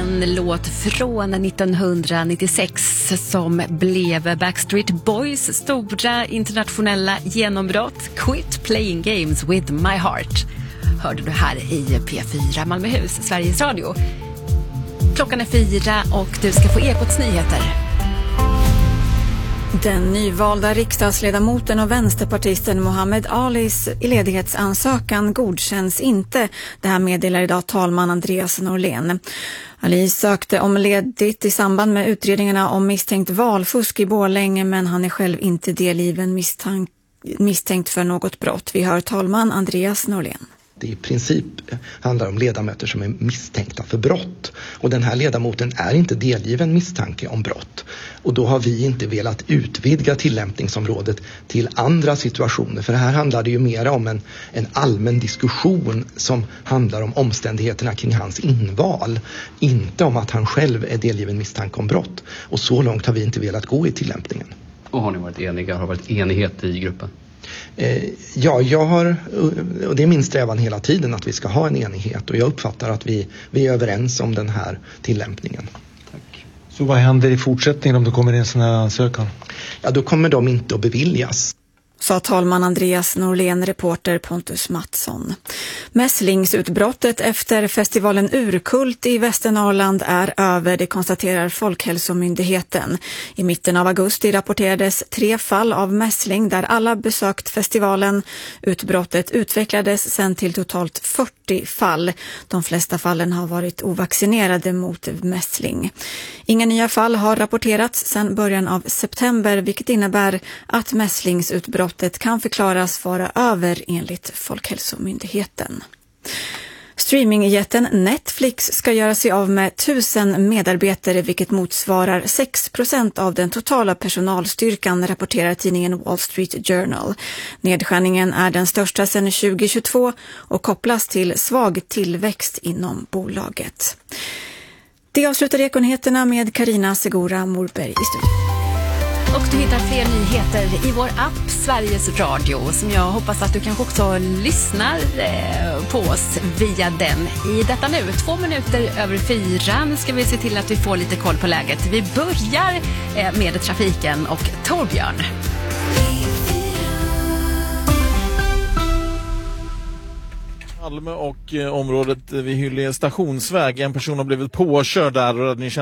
en låt från 1996 som blev Backstreet Boys stora internationella genombrott. Quit playing games with my heart. Hörde du här i P4 Malmöhus, Sveriges Radio. Klockan är 4 och du ska få Ekots nyheter. Den nyvalda riksdagsledamoten och vänsterpartisten Mohammed Alis ledighetsansökan godkänns inte. Det här meddelar idag talman Andreas Norlén. Ali sökte om ledigt i samband med utredningarna om misstänkt valfusk i Borlänge, men han är själv inte delgiven misstänkt för något brott. Vi hör talman Andreas Norlén. Det i princip handlar om ledamöter som är misstänkta för brott. Och den här ledamoten är inte delgiven misstanke om brott. Och då har vi inte velat utvidga tillämpningsområdet till andra situationer. För här handlar det ju mer om en allmän diskussion som handlar om omständigheterna kring hans inval. Inte om att han själv är delgiven misstanke om brott. Och så långt har vi inte velat gå i tillämpningen. Och har ni varit eniga? Har det varit enighet i gruppen? Ja, och det är min strävan hela tiden att vi ska ha en enighet, och jag uppfattar att vi är överens om den här tillämpningen. Tack. Så vad händer i fortsättningen om det kommer in en sån här ansökan? Ja, då kommer de inte att beviljas. Sa talman Andreas Norlén, reporter Pontus Mattsson. Mässlingsutbrottet efter festivalen Urkult i Västernorrland är över, det konstaterar Folkhälsomyndigheten. I mitten av augusti rapporterades 3 fall av mässling där alla besökt festivalen. Utbrottet utvecklades sedan till totalt 40 fall. De flesta fallen har varit ovaccinerade mot mässling. Inga nya fall har rapporterats sedan början av september, vilket innebär att mässlingsutbrottet kan förklaras vara över enligt Folkhälsomyndigheten. Streamingjätten Netflix ska göra sig av med 1000 medarbetare, vilket motsvarar 6% av den totala personalstyrkan, rapporterar tidningen Wall Street Journal. Nedskärningen är den största sedan 2022 och kopplas till svag tillväxt inom bolaget. Det avslutar Ekonyheterna med Carina Segura Morberg i studion. Och du hittar fler nyheter i vår app Sveriges Radio, som jag hoppas att du kanske också lyssnar på oss via den. I detta nu, 2 minuter över 4. Nu ska vi se till att vi får lite koll på läget. Vi börjar med trafiken och Torbjörn. Malmö och området vid Hyllie stationsväg. En person har blivit påkörd där och